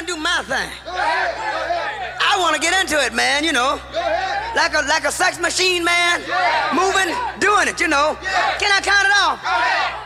do my thing. I want to get into it, man, you know. Like a sex machine, man. Moving, doing it, you know. Can I count it off?